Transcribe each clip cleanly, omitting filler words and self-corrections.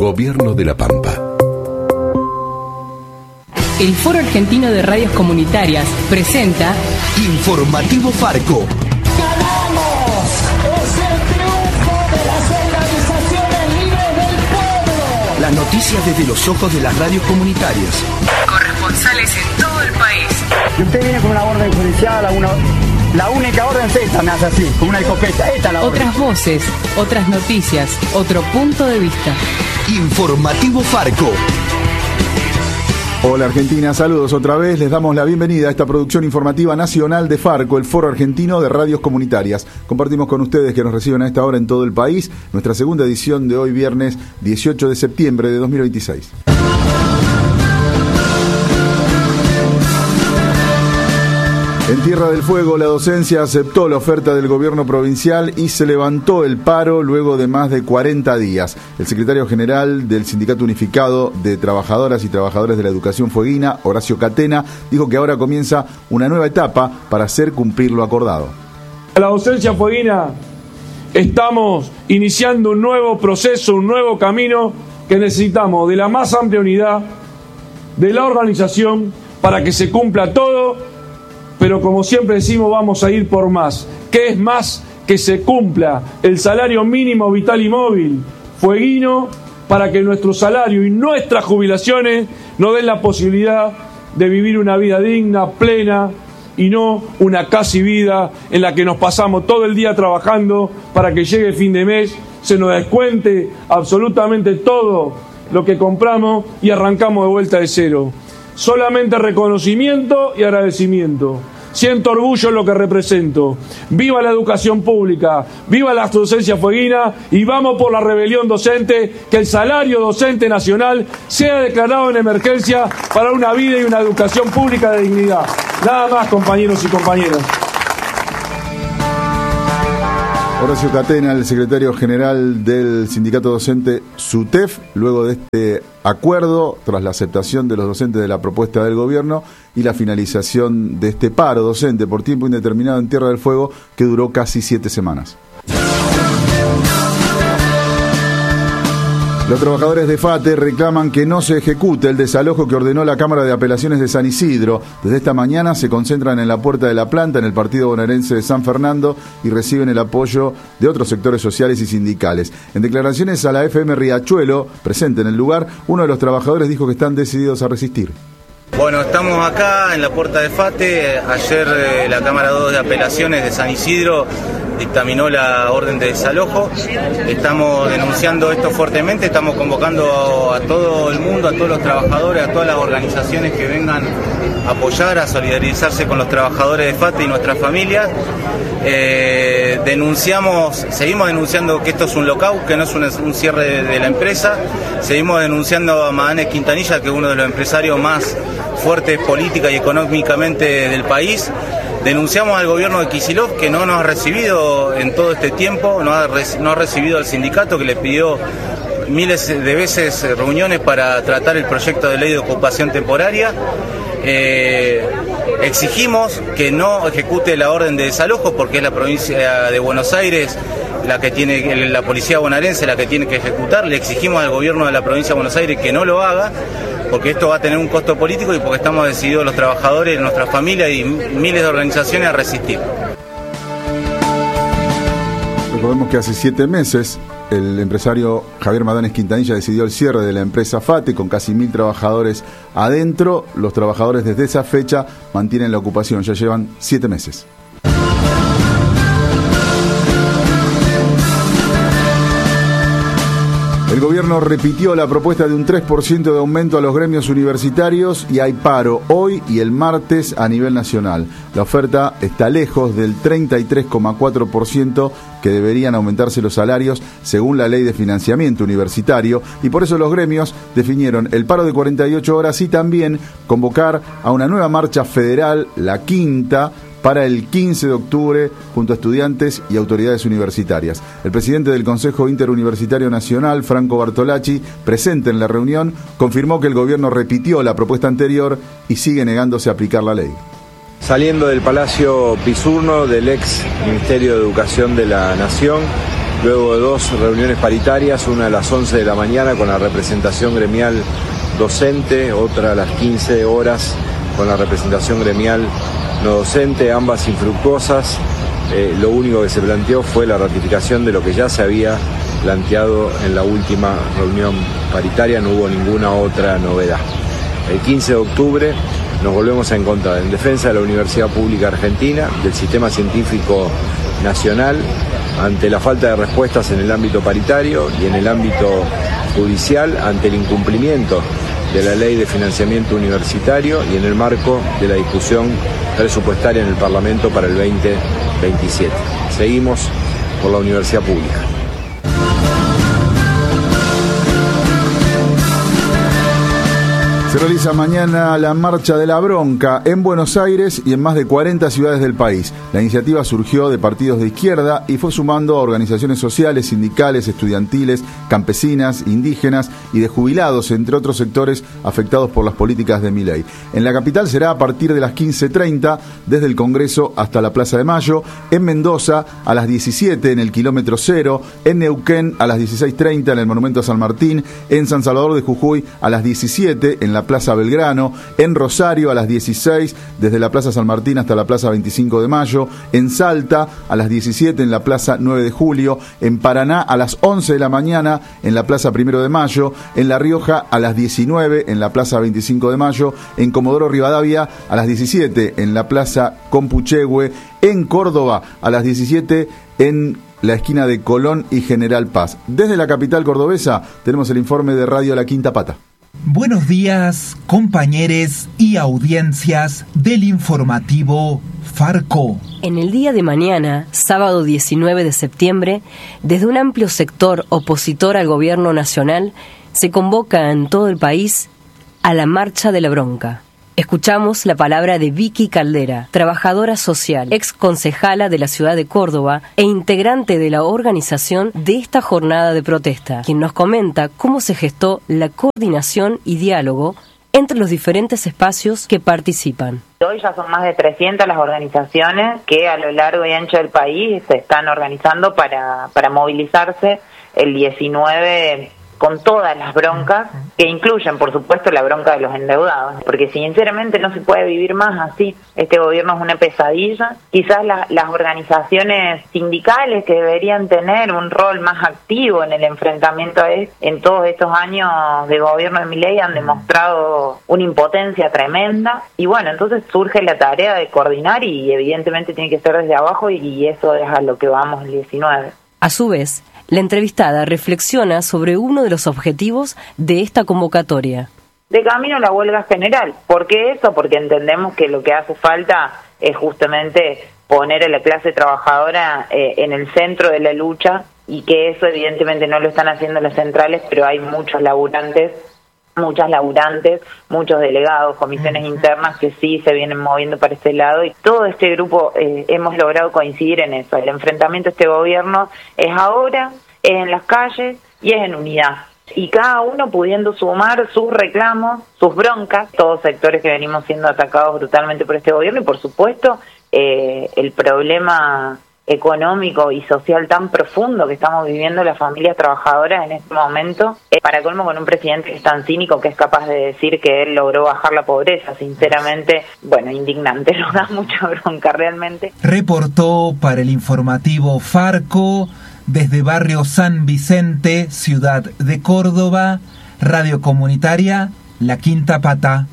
Gobierno de La Pampa. El Foro Argentino de Radios Comunitarias presenta Informativo Farco. ¡Ganamos! ¡Es el triunfo de las organizaciones libres del pueblo! Las noticias desde los ojos de las radios comunitarias. Corresponsales en todo el país. Y usted viene con una orden judicial, la única orden es esta, me hace así, con una escopeta. Esta es la orden. Otras voces, otras noticias, otro punto de vista. Informativo Farco. Hola Argentina, saludos otra vez, les damos la bienvenida a esta producción informativa nacional de Farco, el Foro Argentino de Radios Comunitarias. Compartimos con ustedes que nos reciben a esta hora en todo el país nuestra segunda edición de hoy viernes 18 de septiembre de 2026. En Tierra del Fuego, la docencia aceptó la oferta del gobierno provincial y se levantó el paro luego de más de 40 días. El secretario general del Sindicato Unificado de Trabajadoras y Trabajadores de la Educación Fueguina, Horacio Catena, dijo que ahora comienza una nueva etapa para hacer cumplir lo acordado. La docencia fueguina estamos iniciando un nuevo proceso, un nuevo camino que necesitamos de la más amplia unidad de la organización para que se cumpla todo. Pero como siempre decimos, vamos a ir por más. ¿Qué es más? Que se cumpla el salario mínimo vital y móvil fueguino para que nuestro salario y nuestras jubilaciones nos den la posibilidad de vivir una vida digna, plena, y no una casi vida en la que nos pasamos todo el día trabajando para que llegue el fin de mes, se nos descuente absolutamente todo lo que compramos y arrancamos de vuelta de cero. Solamente reconocimiento y agradecimiento. Siento orgullo en lo que represento. Viva la educación pública, viva la docencia fueguina y vamos por la rebelión docente, que el salario docente nacional sea declarado en emergencia para una vida y una educación pública de dignidad. Nada más, compañeros y compañeras. Horacio Catena, el secretario general del sindicato docente SUTEF, luego de este acuerdo, tras la aceptación de los docentes de la propuesta del gobierno y la finalización de este paro docente por tiempo indeterminado en Tierra del Fuego, que duró casi 7 semanas. Los trabajadores de FATE reclaman que no se ejecute el desalojo que ordenó la Cámara de Apelaciones de San Isidro. Desde esta mañana se concentran en la puerta de la planta, en el partido bonaerense de San Fernando, y reciben el apoyo de otros sectores sociales y sindicales. En declaraciones a la FM Riachuelo, presente en el lugar, uno de los trabajadores dijo que están decididos a resistir. Bueno, estamos acá en la puerta de FATE. Ayer la Cámara 2 de Apelaciones de San Isidro dictaminó la orden de desalojo. Estamos denunciando esto fuertemente, estamos convocando a todo el mundo, a todos los trabajadores, a todas las organizaciones que vengan a apoyar, a solidarizarse con los trabajadores de FATE y nuestras familias. Seguimos denunciando que esto es un lockout, que no es un cierre de la empresa. Seguimos denunciando a Maganes Quintanilla, que es uno de los empresarios más fuertes política y económicamente del país. Denunciamos al gobierno de Kicillof, que no nos ha recibido en todo este tiempo, no ha recibido al sindicato, que le pidió miles de veces reuniones para tratar el proyecto de ley de ocupación temporaria. Exigimos que no ejecute la orden de desalojo, porque es la provincia de Buenos Aires la que tiene, la policía bonaerense la que tiene que ejecutar. Le exigimos al gobierno de la provincia de Buenos Aires que no lo haga, porque esto va a tener un costo político y porque estamos decididos los trabajadores, nuestra familia y miles de organizaciones a resistir. Recordemos que hace 7 meses el empresario Javier Maganes Quintanilla decidió el cierre de la empresa FATE con casi 1.000 trabajadores adentro. Los trabajadores desde esa fecha mantienen la ocupación, ya llevan 7 meses. El gobierno repitió la propuesta de un 3% de aumento a los gremios universitarios y hay paro hoy y el martes a nivel nacional. La oferta está lejos del 33,4% que deberían aumentarse los salarios según la ley de financiamiento universitario, y por eso los gremios definieron el paro de 48 horas y también convocar a una nueva marcha federal, la quinta, para el 15 de octubre junto a estudiantes y autoridades universitarias. El presidente del Consejo Interuniversitario Nacional, Franco Bartolacci, presente en la reunión, confirmó que el gobierno repitió la propuesta anterior y sigue negándose a aplicar la ley. Saliendo del Palacio Pisurno del ex Ministerio de Educación de la Nación, luego de 2 reuniones paritarias, una a las 11 de la mañana con la representación gremial docente, otra a las 15 horas con la representación gremial no docente, ambas infructuosas. Lo único que se planteó fue la ratificación de lo que ya se había planteado en la última reunión paritaria, no hubo ninguna otra novedad. El 15 de octubre nos volvemos a encontrar en defensa de la Universidad Pública Argentina, del sistema científico nacional, ante la falta de respuestas en el ámbito paritario y en el ámbito judicial, ante el incumplimiento de la Ley de Financiamiento Universitario y en el marco de la discusión presupuestaria en el Parlamento para el 2027. Seguimos por la Universidad Pública. Se realiza mañana la Marcha de la Bronca en Buenos Aires y en más de 40 ciudades del país. La iniciativa surgió de partidos de izquierda y fue sumando a organizaciones sociales, sindicales, estudiantiles, campesinas, indígenas y de jubilados, entre otros sectores afectados por las políticas de Milei. En la capital será a partir de las 15:30, desde el Congreso hasta la Plaza de Mayo, en Mendoza a las 17 en el kilómetro 0, en Neuquén a las 16:30 en el Monumento a San Martín, en San Salvador de Jujuy a las 17 en la Plaza Belgrano, en Rosario a las 16 desde la Plaza San Martín hasta la Plaza 25 de Mayo, en Salta a las 17 en la Plaza 9 de Julio, en Paraná a las 11 de la mañana en la Plaza 1 de Mayo, en La Rioja a las 19 en la Plaza 25 de Mayo, en Comodoro Rivadavia a las 17 en la Plaza Compuchehue, en Córdoba a las 17 en la esquina de Colón y General Paz. Desde la capital cordobesa tenemos el informe de Radio La Quinta Pata. Buenos días, compañeros y audiencias del informativo Farco. En el día de mañana, sábado 19 de septiembre, desde un amplio sector opositor al gobierno nacional, se convoca en todo el país a la Marcha de la Bronca. Escuchamos la palabra de Vicky Caldera, trabajadora social, ex concejala de la ciudad de Córdoba e integrante de la organización de esta jornada de protesta, quien nos comenta cómo se gestó la coordinación y diálogo entre los diferentes espacios que participan. Hoy ya son más de 300 las organizaciones que a lo largo y ancho del país se están organizando para movilizarse el 19 con todas las broncas, que incluyen, por supuesto, la bronca de los endeudados, porque sinceramente no se puede vivir más así. Este gobierno es una pesadilla. Quizás las organizaciones sindicales que deberían tener un rol más activo en el enfrentamiento en todos estos años de gobierno de Milei han demostrado una impotencia tremenda, y bueno, entonces surge la tarea de coordinar y evidentemente tiene que ser desde abajo, y eso es a lo que vamos el 19. A su vez, la entrevistada reflexiona sobre uno de los objetivos de esta convocatoria. De camino a la huelga general. ¿Por qué eso? Porque entendemos que lo que hace falta es justamente poner a la clase trabajadora en el centro de la lucha, y que eso evidentemente no lo están haciendo las centrales, pero hay muchas laburantes, muchos delegados, comisiones internas que sí se vienen moviendo para este lado, y todo este grupo hemos logrado coincidir en eso. El enfrentamiento a este gobierno es ahora, es en las calles y es en unidad. Y cada uno pudiendo sumar sus reclamos, sus broncas, todos sectores que venimos siendo atacados brutalmente por este gobierno, y por supuesto el problema económico y social tan profundo que estamos viviendo las familias trabajadoras en este momento, para colmo con un presidente que es tan cínico que es capaz de decir que él logró bajar la pobreza. Sinceramente, bueno, indignante, nos da mucha bronca realmente. Reportó para el informativo Farco desde barrio San Vicente, ciudad de Córdoba, radio comunitaria La Quinta Pata.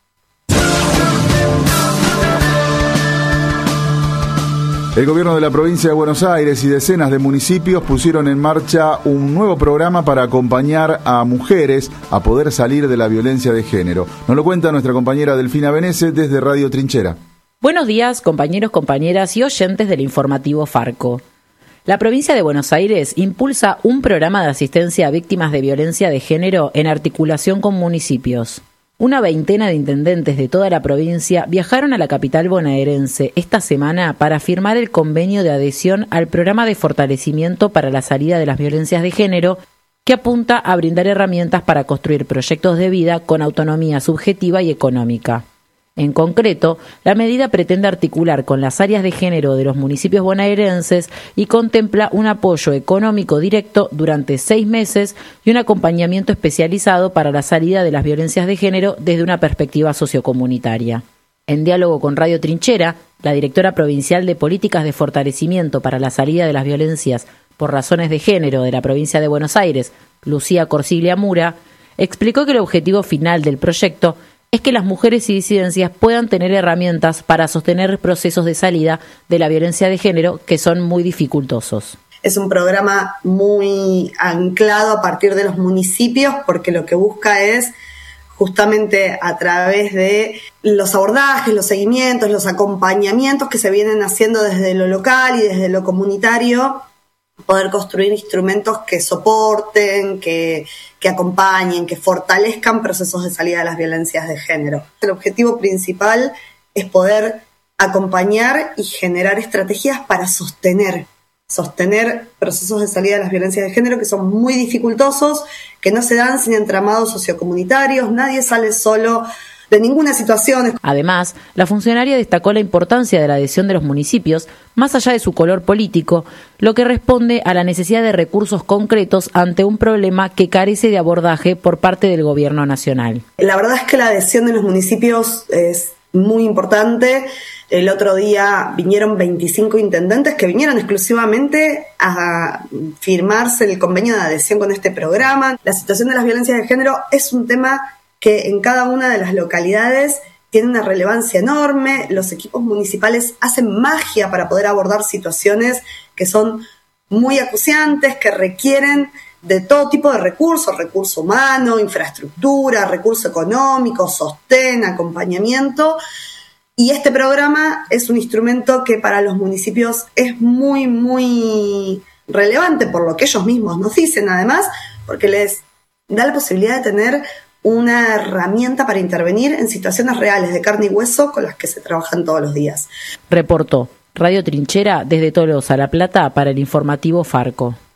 El gobierno de la provincia de Buenos Aires y decenas de municipios pusieron en marcha un nuevo programa para acompañar a mujeres a poder salir de la violencia de género. Nos lo cuenta nuestra compañera Delfina Benese desde Radio Trinchera. Buenos días, compañeros, compañeras y oyentes del informativo Farco. La provincia de Buenos Aires impulsa un programa de asistencia a víctimas de violencia de género en articulación con municipios. Una veintena de intendentes de toda la provincia viajaron a la capital bonaerense esta semana para firmar el convenio de adhesión al programa de fortalecimiento para la salida de las violencias de género, que apunta a brindar herramientas para construir proyectos de vida con autonomía subjetiva y económica. En concreto, la medida pretende articular con las áreas de género de los municipios bonaerenses y contempla un apoyo económico directo durante 6 meses y un acompañamiento especializado para la salida de las violencias de género desde una perspectiva sociocomunitaria. En diálogo con Radio Trinchera, la directora provincial de Políticas de Fortalecimiento para la Salida de las Violencias por Razones de Género de la provincia de Buenos Aires, Lucía Corsiglia Mura, explicó que el objetivo final del proyecto es que las mujeres y disidencias puedan tener herramientas para sostener procesos de salida de la violencia de género que son muy dificultosos. Es un programa muy anclado a partir de los municipios porque lo que busca es justamente a través de los abordajes, los seguimientos, los acompañamientos que se vienen haciendo desde lo local y desde lo comunitario, poder construir instrumentos que soporten, que acompañen, que fortalezcan procesos de salida de las violencias de género. El objetivo principal es poder acompañar y generar estrategias para sostener procesos de salida de las violencias de género que son muy dificultosos, que no se dan sin entramados sociocomunitarios, nadie sale solo de ninguna situación. Además, la funcionaria destacó la importancia de la adhesión de los municipios, más allá de su color político, lo que responde a la necesidad de recursos concretos ante un problema que carece de abordaje por parte del gobierno nacional. La verdad es que la adhesión de los municipios es muy importante. El otro día vinieron 25 intendentes que vinieron exclusivamente a firmarse el convenio de adhesión con este programa. La situación de las violencias de género es un tema que en cada una de las localidades tiene una relevancia enorme. Los equipos municipales hacen magia para poder abordar situaciones que son muy acuciantes, que requieren de todo tipo de recursos, recurso humano, infraestructura, recurso económico, sostén, acompañamiento. Y este programa es un instrumento que para los municipios es muy, muy relevante por lo que ellos mismos nos dicen, además, porque les da la posibilidad de tener una herramienta para intervenir en situaciones reales de carne y hueso con las que se trabajan todos los días. Reportó Radio Trinchera desde Tolosa, La Plata, para el informativo Farco.